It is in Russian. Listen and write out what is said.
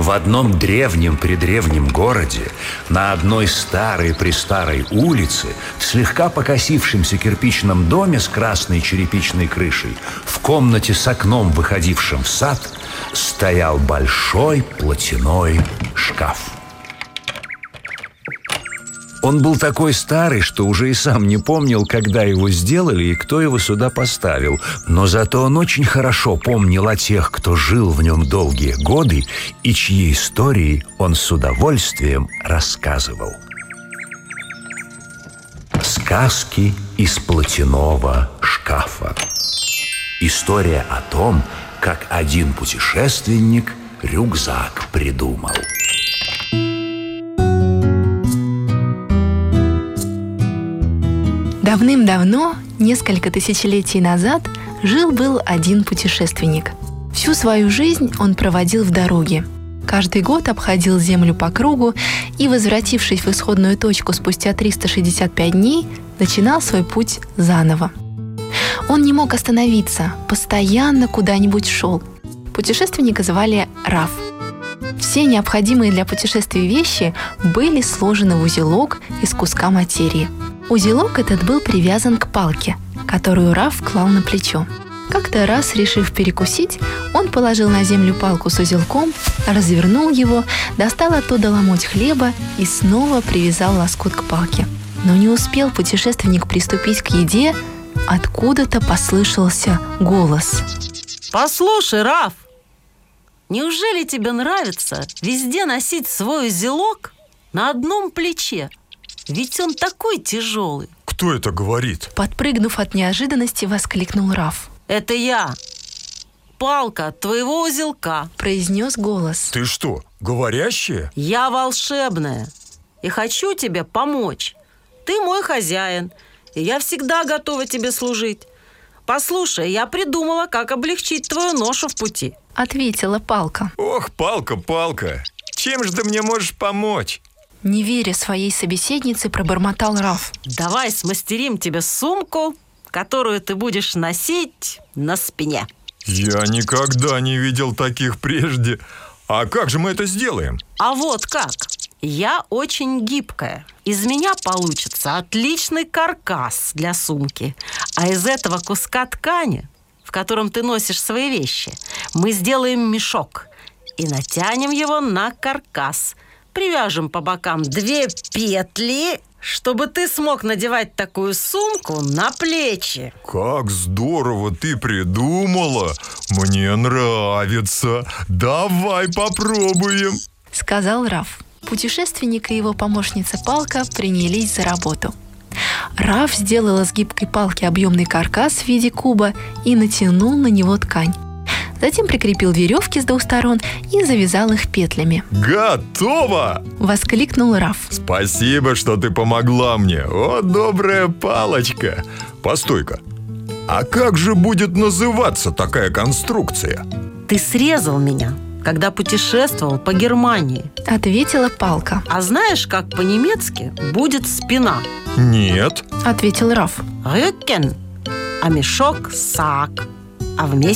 В одном древнем-предревнем городе, на одной старой-престарой улице, в слегка покосившемся кирпичном доме с красной черепичной крышей, в комнате с окном, выходившим в сад, стоял большой платяной шкаф. Он был такой старый, что уже и сам не помнил, когда его сделали и кто его сюда поставил. Но зато он очень хорошо помнил о тех, кто жил в нем долгие годы и чьи истории он с удовольствием рассказывал. Сказки из платяного шкафа. История о том, как один путешественник рюкзак придумал. Давным-давно, несколько тысячелетий назад, жил-был один путешественник. Всю свою жизнь он проводил в дороге. Каждый год обходил землю по кругу и, возвратившись в исходную точку спустя 365 дней, начинал свой путь заново. Он не мог остановиться, постоянно куда-нибудь шел. Путешественника звали Раф. Все необходимые для путешествия вещи были сложены в узелок из куска материи. Узелок этот был привязан к палке, которую Раф клал на плечо. Как-то раз, решив перекусить, он положил на землю палку с узелком, развернул его, достал оттуда ломоть хлеба и снова привязал лоскут к палке. Но не успел путешественник приступить к еде, откуда-то послышался голос. «Послушай, Раф, неужели тебе нравится везде носить свой узелок на одном плече? Ведь он такой тяжелый». «Кто это говорит?» Подпрыгнув от неожиданности, воскликнул Раф. «Это я. Палка от твоего узелка», — произнес голос. «Ты что, говорящая?» «Я волшебная и хочу тебе помочь. Ты мой хозяин, и я всегда готова тебе служить. Послушай, я придумала, как облегчить твою ношу в пути», — ответила палка. «Ох, палка, чем же ты мне можешь помочь?» Не веря своей собеседнице, пробормотал Раф. «Давай смастерим тебе сумку, которую ты будешь носить на спине». «Я никогда не видел таких прежде. А как же мы это сделаем?» «А вот как. Я очень гибкая. Из меня получится отличный каркас для сумки. А из этого куска ткани, в котором ты носишь свои вещи, мы сделаем мешок и натянем его на каркас. Привяжем по бокам 2 петли, чтобы ты смог надевать такую сумку на плечи». «Как здорово ты придумала! Мне нравится! Давай попробуем!» — сказал Раф. Путешественник и его помощница Палка принялись за работу. Раф сделал из гибкой палки объемный каркас в виде куба и натянул на него ткань. Затем прикрепил веревки с 2 сторон и завязал их петлями. «Готово!» — воскликнул Раф. «Спасибо, что ты помогла мне. О, добрая палочка! Постой-ка, а как же будет называться такая конструкция?» «Ты срезал меня, когда путешествовал по Германии», — ответила Палка. «А знаешь, как по-немецки будет спина?» «Нет», — ответил Раф. «Рücken», а мешок — «сак», а вместе